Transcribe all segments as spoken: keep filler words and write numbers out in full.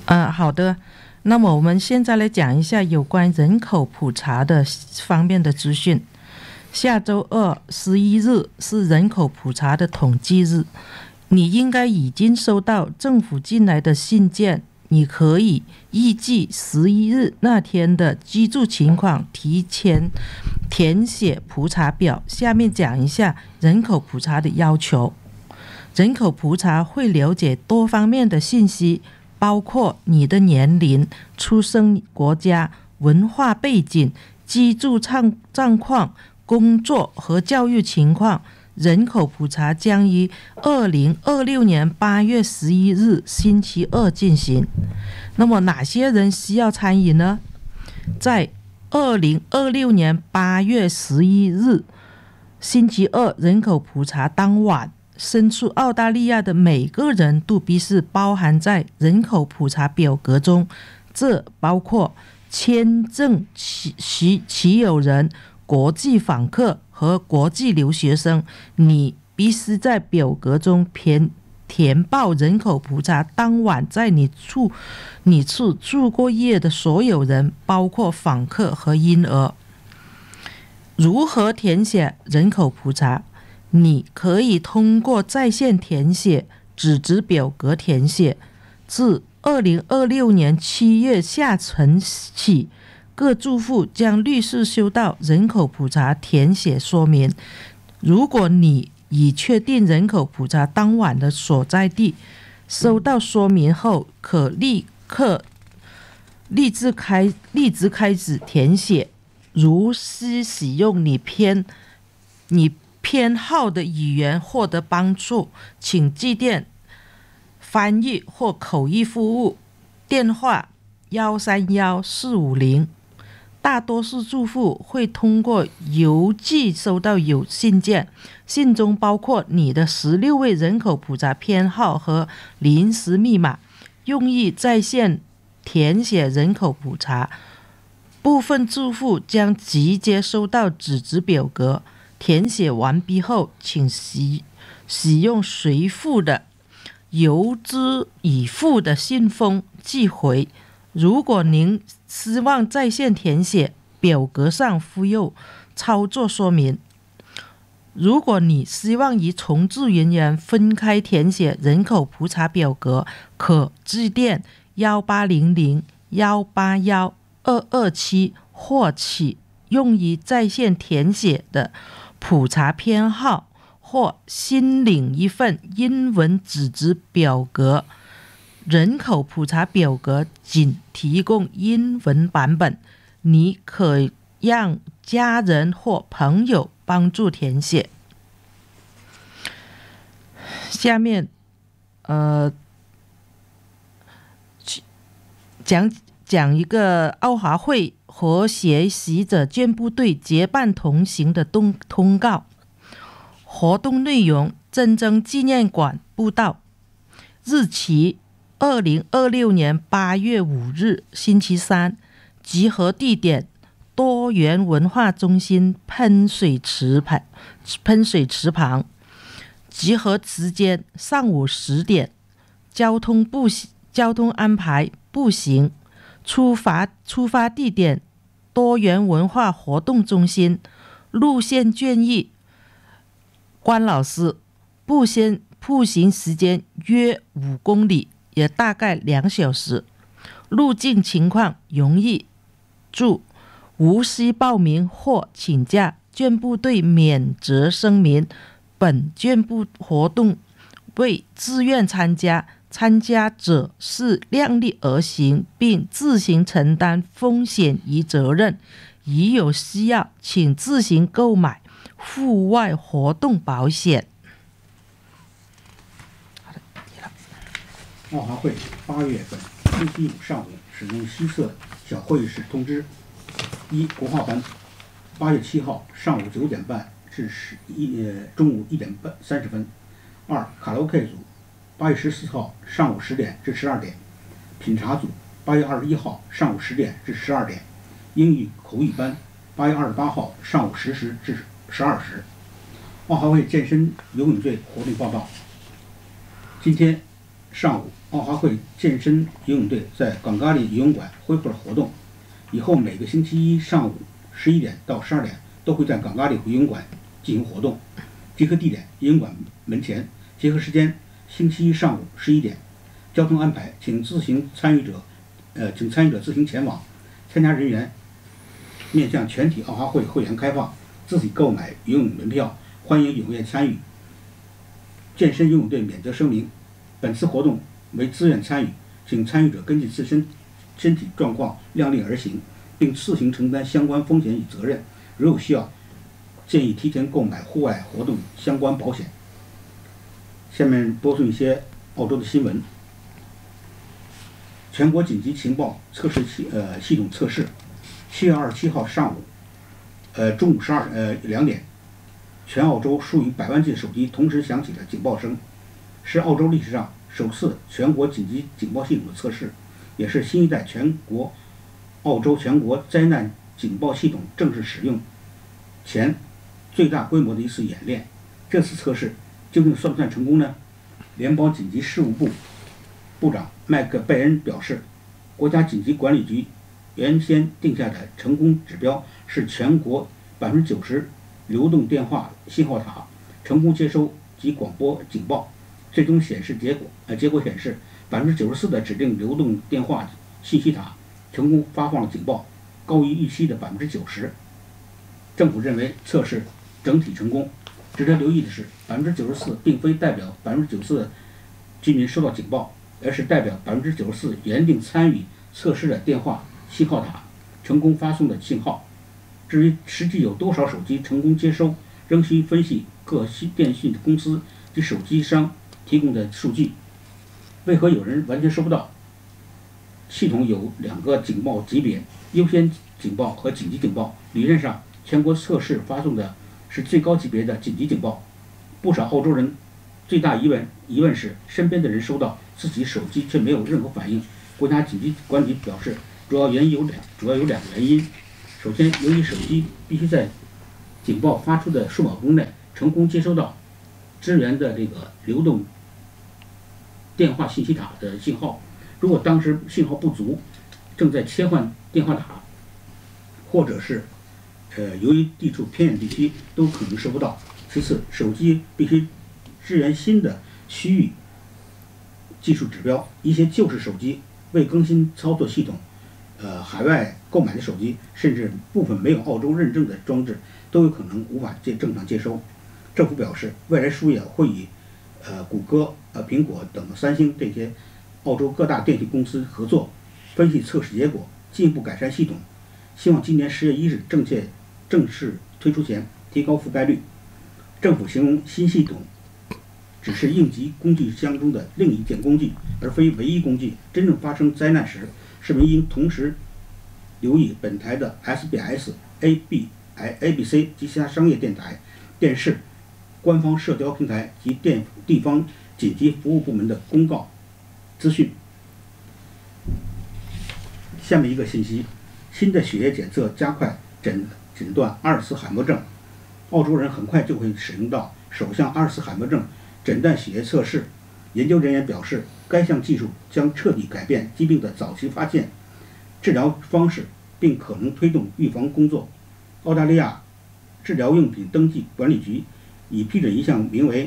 呃，好的。那么我们现在来讲一下有关人口普查的方面的资讯。下周二十一日是人口普查的统计日，你应该已经收到政府进来的信件，你可以预计十一日那天的居住情况，提前填写普查表。下面讲一下人口普查的要求。人口普查会了解多方面的信息，包括你的年龄、出生国家、文化背景、居住状况、工作和教育情况。人口普查将于二零二六年八月十一日星期二进行。那么哪些人需要参与呢？在二零二六年八月十一日星期二人口普查当晚，身处澳大利亚的每个人都必须包含在人口普查表格中，这包括签证持持有人、国际访客和国际留学生。你必须在表格中填填报人口普查当晚在你处你处住过夜的所有人，包括访客和婴儿。如何填写人口普查？你可以通过在线填写、纸质表格填写。自二零二六年七月下旬起，各住户将陆续收到人口普查填写说明。如果你已确定人口普查当晚的所在地，收到说明后可立刻立即开立即开始填写。如需使用你偏你偏好的语言获得帮助，请致电翻译或口译服务，电话幺三幺四五零。大多数住户会通过邮寄收到有信件，信中包括你的十六位人口普查编号和临时密码，用于在线填写人口普查。部分住户将直接收到纸质表格，填写完毕后请使使用随附的邮资已付的信封寄回。如果您希望在线填写，表格上附有操作说明。如果你希望与从职人员分开填写人口普查表格，可致电幺八零零幺八幺二二七或取用于在线填写的普查编号，或新领一份英文纸质表格。人口普查表格仅提供英文版本，你可让家人或朋友帮助填写。下面呃讲讲一个澳华会和学习者健步队结伴同行的通通告。活动内容：真正纪念馆步道，日期二零二六年八月五日星期三，集合地点多元文化中心喷水池旁喷水池旁，集合时间上午十点，交通步交通安排步行，出发出发地点多元文化活动中心，路线建议关老师，步行步行时间约五公里，也大概两小时。入境情况容易，注无需报名或请假。健步队免责声明：本健步活动为自愿参加，参加者是量力而行，并自行承担风险与责任。如有需要，请自行购买户外活动保险。 澳华会八月份星期五上午使用虚设小会议室通知：一、国画班，八月七号上午九点半至十一呃中午一点半三十分；二、卡拉 OK 组，八月十四号上午十点至十二点；品茶组，八月二十一号上午十点至十二点；英语口语班，八月二十八号上午十时至十二时。澳华会健身游泳队活动报道：今天上午奥华会健身游泳队在冈咖喱游泳馆恢复了活动，以后每个星期一上午十一点到十二点都会在冈咖喱游泳馆进行活动。集合地点游泳馆门前，集合时间星期一上午十一点。交通安排请自行参与者，呃，请参与者自行前往。参加人员面向全体奥华会会员开放，自己购买游泳门票，欢迎踊跃参与。健身游泳队免责声明：本次活动为自愿参与，请参与者根据自身身体状况量力而行，并自行承担相关风险与责任。如有需要，建议提前购买户外活动相关保险。下面播送一些澳洲的新闻。全国紧急情报测试系呃系统测试，七月二十七号上午，呃中午十二呃两点，全澳洲数以百万计手机同时响起了警报声，是澳洲历史上首次全国紧急警报系统的测试，也是新一代全国澳洲全国灾难警报系统正式使用前最大规模的一次演练。这次测试究竟算不算成功呢？联邦紧急事务部部长麦克贝恩表示，国家紧急管理局原先定下的成功指标是全国百分之九十流动电话信号塔成功接收及广播警报。最终显示结果，呃，结果显示百分之九十四的指定流动电话信息塔成功发放了警报，高于预期的百分之九十。政府认为测试整体成功。值得留意的是，百分之九十四并非代表百分之九十四的居民收到警报，而是代表百分之九十四原定参与测试的电话信号塔成功发送的信号。至于实际有多少手机成功接收，仍需分析各电信公司及手机商提供的数据。为何有人完全收不到？系统有两个警报级别：优先警报和紧急警报。理论上，全国测试发送的是最高级别的紧急警报。不少澳洲人最大疑问疑问是，身边的人收到，自己手机却没有任何反应。国家紧急管理局表示，主要原因有两主要有两个原因。首先，由于手机必须在警报发出的数秒钟内成功接收到支援的这个流动电话信息塔的信号，如果当时信号不足，正在切换电话塔，或者是呃由于地处偏远地区，都可能收不到。其次，手机必须支援新的区域技术指标，一些旧式手机未更新操作系统，呃，海外购买的手机，甚至部分没有澳洲认证的装置，都有可能无法接正常接收。政府表示，未来数月会与呃谷歌、呃苹果等三星这些澳洲各大电信公司合作，分析测试结果，进一步改善系统。希望今年十月一日正确正式推出前提高覆盖率。政府形容新系统只是应急工具箱中的另一件工具，而非唯一工具。真正发生灾难时，市民应同时留意本台的 S B S、A B、A B C 及其他商业电台、电视、官方社交平台及电地方紧急服务部门的公告资讯。下面一个信息：新的血液检测加快诊诊断阿尔茨海默症。澳洲人很快就会使用到首项阿尔茨海默症诊断血液测试。研究人员表示，该项技术将彻底改变疾病的早期发现、治疗方式，并可能推动预防工作。澳大利亚治疗用品登记管理局已批准一项名为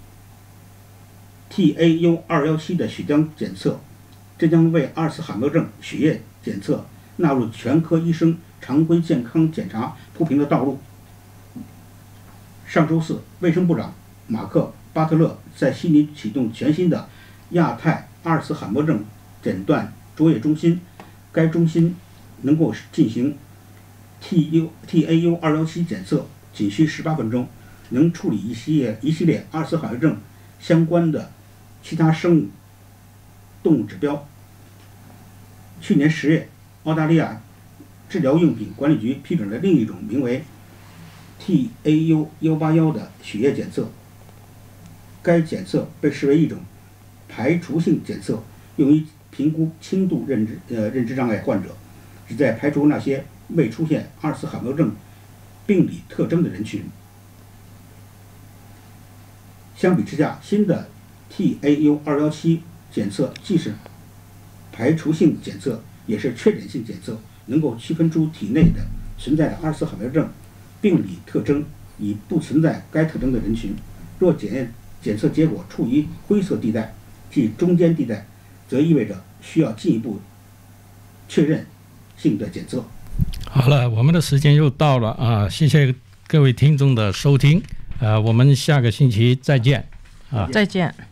T A U 二一七的血浆检测，这将为阿尔茨海默症血液检测纳入全科医生常规健康检查铺平的道路。上周四，卫生部长马克·巴特勒在悉尼启动全新的亚太阿尔茨海默症诊断卓越中心。该中心能够进行 T A U 二一七检测，仅需十八分钟，能处理一系列一系列阿尔茨海默症相关的其他生物动物指标。去年十月，澳大利亚治疗用品管理局批准了另一种名为 T A U 一八一的血液检测。该检测被视为一种排除性检测，用于评估轻度认知呃认知障碍患者，旨在排除那些未出现阿尔茨海默症病理特征的人群。相比之下，新的 T A U 二一七检测既是排除性检测，也是确诊性检测，能够区分出体内的存在的阿尔茨海默症病理特征与不存在该特征的人群。若检验检测结果处于灰色地带，即中间地带，则意味着需要进一步确认性的检测。 好了，我们的时间又到了啊！谢谢各位听众的收听，呃，我们下个星期再见啊！ 再见。